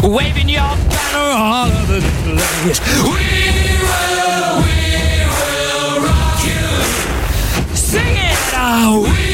waving your banner all over the place. We will rock you. Sing it out.